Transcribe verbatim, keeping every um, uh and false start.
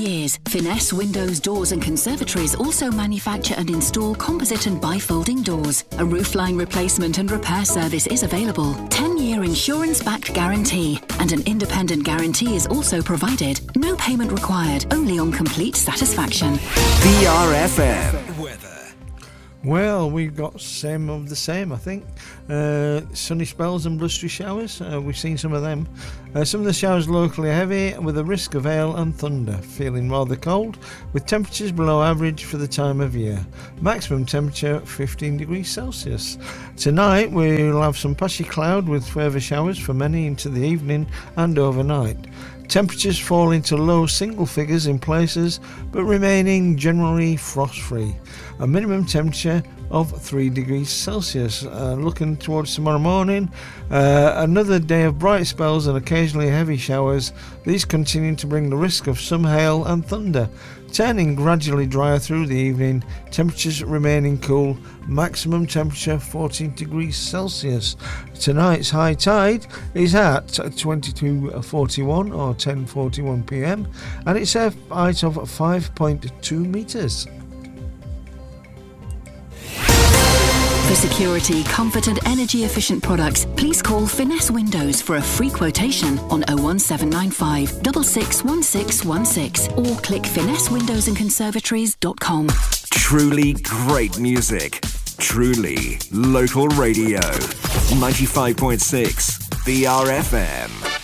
years, Finesse Windows, Doors and Conservatories also manufacture and install composite and bifolding doors. A roofline replacement and repair service is available. ten-year insurance-backed guarantee and an independent guarantee is also provided. No payment required, only on complete satisfaction. B R F M. Weather. Well, we've got same of the same, I think. Uh, sunny spells and blustery showers. Uh, we've seen some of them. Uh, some of the showers locally heavy with a risk of hail and thunder. Feeling rather cold with temperatures below average for the time of year. Maximum temperature fifteen degrees Celsius. Tonight we'll have some patchy cloud with further showers for many into the evening and overnight. Temperatures fall into low single figures in places, but remaining generally frost-free. A minimum temperature of three degrees Celsius. Uh, looking towards tomorrow morning, uh, another day of bright spells and occasionally heavy showers. These continue to bring the risk of some hail and thunder. Turning gradually drier through the evening, temperatures remaining cool, maximum temperature fourteen degrees Celsius. Tonight's high tide is at twenty-two forty-one or ten forty-one p m and it's a height of five point two metres. For security, comfort and energy efficient products, please call Finesse Windows for a free quotation on oh one seven nine five, six six one six one six or click finesse windows and conservatories dot com. Truly great music. Truly local radio. ninety-five point six B R F M.